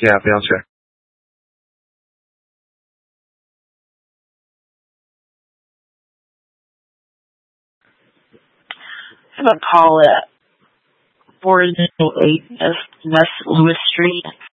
Yeah,不要钱。 I'm gonna call it 408 West Lewis Street,